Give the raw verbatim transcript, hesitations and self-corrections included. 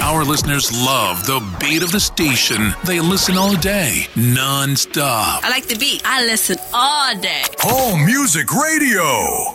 Our listeners love the beat of the station. They listen all day, non-stop. I like the beat. I listen all day. Home Music Radio.